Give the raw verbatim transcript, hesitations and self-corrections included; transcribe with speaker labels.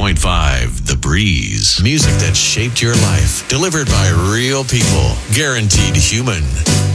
Speaker 1: point five The Breeze. Music that shaped your life. Delivered by real people. Guaranteed human.